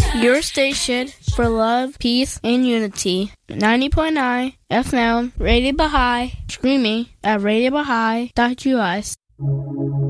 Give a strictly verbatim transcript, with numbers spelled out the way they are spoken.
Your station for love, peace, and unity. ninety point nine F M, Radio Baha'i, streaming at radio baha'i dot U S.